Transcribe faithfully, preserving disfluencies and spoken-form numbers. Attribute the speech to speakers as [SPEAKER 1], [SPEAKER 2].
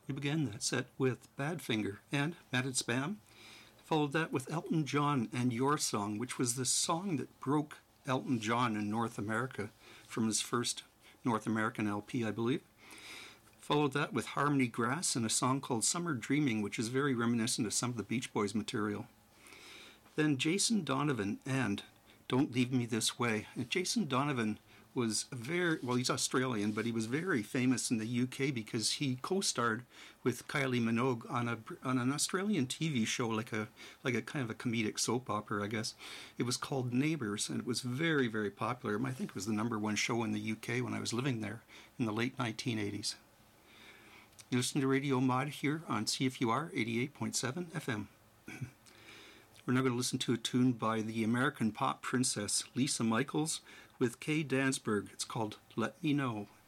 [SPEAKER 1] We began that set with Badfinger and Matted Spam. Followed that with Elton John and Your Song, which was the song that broke Elton John in North America from his first North American L P, I believe. Followed that with Harmony Grass and a song called Summer Dreaming, which is very reminiscent of some of the Beach Boys material. Then Jason Donovan and Don't Leave Me This Way. And Jason Donovan was very, well, he's Australian, but he was very famous in the U K because he co-starred with Kylie Minogue on a on an Australian T V show, like a like a kind of a comedic soap opera, I guess. It was called Neighbours, and it was very, very popular. I think it was the number one show in the U K when I was living there in the late nineteen eighties. You listen to Radio Mod here on C F U R eighty-eight point seven F M. We're now going to listen to a tune by the American pop princess Lisa Michaels with Kay Dansberg. It's called Let Me Know.